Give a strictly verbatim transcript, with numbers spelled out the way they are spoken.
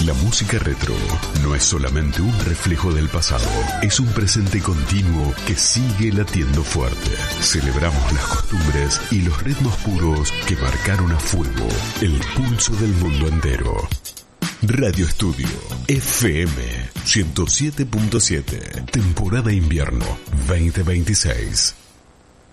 La música retro no es solamente un reflejo del pasado, es un presente continuo que sigue latiendo fuerte. Celebramos las costumbres y los ritmos puros que marcaron a fuego el pulso del mundo entero. Radio Estudio F M ciento siete punto siete, temporada invierno veinte veintiséis.